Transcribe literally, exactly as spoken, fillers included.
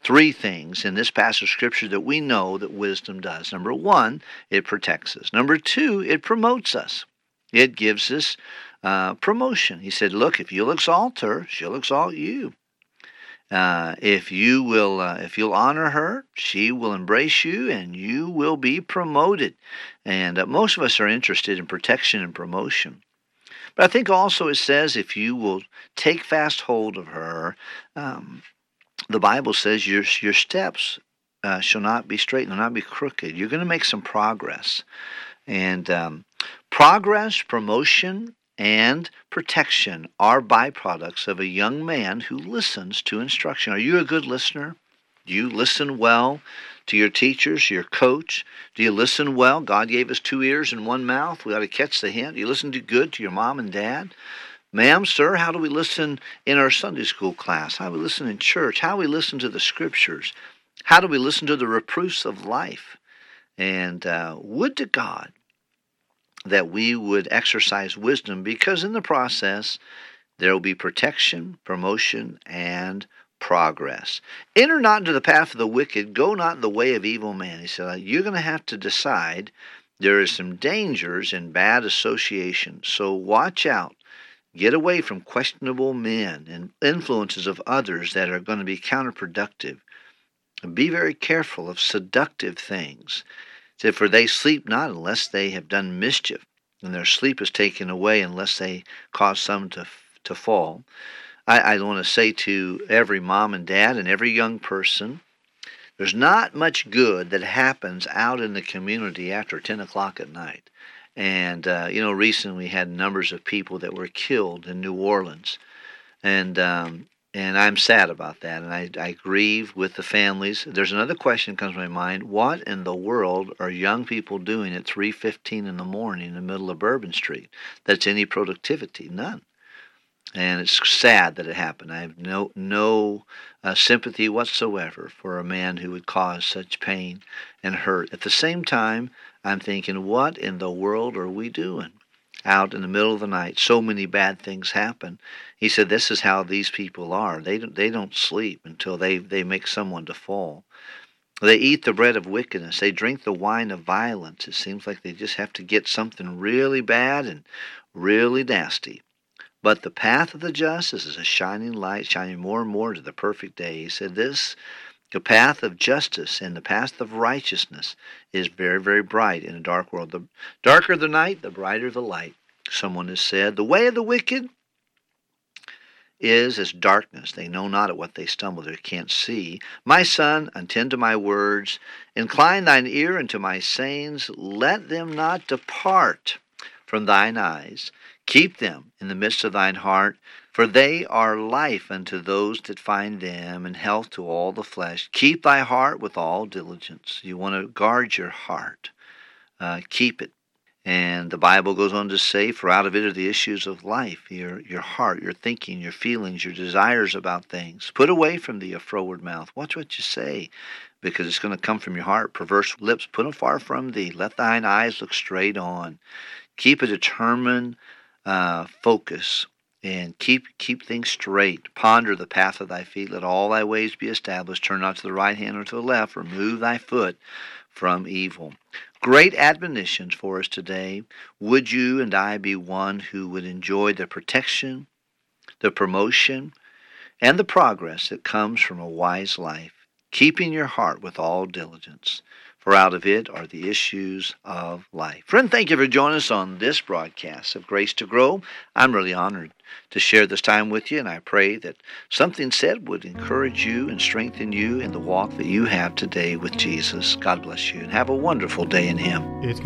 three things in this passage of Scripture that we know that wisdom does. Number one, it protects us. Number two, it promotes us. It gives us uh, promotion. He said, look, if you'll exalt her, she'll exalt you. Uh, if you will, uh, if you'll honor her, she will embrace you, and you will be promoted. And uh, most of us are interested in protection and promotion. But I think also it says, if you will take fast hold of her, um, the Bible says your your steps uh, shall not be straight, will not be crooked. You're going to make some progress, and um, progress, promotion, and protection are byproducts of a young man who listens to instruction. Are you a good listener? Do you listen well to your teachers, your coach? Do you listen well? God gave us two ears and one mouth. We ought to catch the hint. Do you listen to good to your mom and dad? Ma'am, sir, how do we listen in our Sunday school class? How do we listen in church? How do we listen to the Scriptures? How do we listen to the reproofs of life? And uh, would to God that we would exercise wisdom, because in the process there will be protection, promotion, and progress. Enter not into the path of the wicked, go not in the way of evil men. He said, you're going to have to decide. There is some dangers in bad association, so watch out. Get away from questionable men and influences of others that are going to be counterproductive. Be very careful of seductive things. So, for they sleep not unless they have done mischief, and their sleep is taken away unless they cause some to to fall. I, I want to say to every mom and dad and every young person, there's not much good that happens out in the community after ten o'clock at night. And, uh, you know, recently we had numbers of people that were killed in New Orleans. And um, and I'm sad about that. And I, I grieve with the families. There's another question that comes to my mind. What in the world are young people doing at three fifteen in the morning in the middle of Bourbon Street that's any productivity? None. And it's sad that it happened. I have no no uh, sympathy whatsoever for a man who would cause such pain and hurt. At the same time, I'm thinking, what in the world are we doing out in the middle of the night? So many bad things happen. He said, this is how these people are. They don't, they don't sleep until they, they make someone to fall. They eat the bread of wickedness. They drink the wine of violence. It seems like they just have to get something really bad and really nasty. But the path of the just is a shining light, shining more and more to the perfect day. He said this, the path of justice and the path of righteousness is very, very bright in a dark world. The darker the night, the brighter the light. Someone has said, the way of the wicked is as darkness. They know not at what they stumble, they can't see. My son, attend to my words. Incline thine ear unto my sayings. Let them not depart from thine eyes. Keep them in the midst of thine heart, for they are life unto those that find them, and health to all the flesh. Keep thy heart with all diligence. You want to guard your heart. Uh, keep it. And the Bible goes on to say, for out of it are the issues of life, your your heart, your thinking, your feelings, your desires about things. Put away from thee a froward mouth. Watch what you say, because it's going to come from your heart. Perverse lips, put them far from thee. Let thine eyes look straight on. Keep a determined uh, focus, and keep keep things straight. Ponder the path of thy feet. Let all thy ways be established. Turn not to the right hand or to the left. Remove thy foot from evil. Great admonitions for us today. Would you and I be one who would enjoy the protection, the promotion, and the progress that comes from a wise life, keeping your heart with all diligence, for out of it are the issues of life. Friend, thank you for joining us on this broadcast of Grace to Grow. I'm really honored to share this time with you, and I pray that something said would encourage you and strengthen you in the walk that you have today with Jesus. God bless you, and have a wonderful day in Him. It's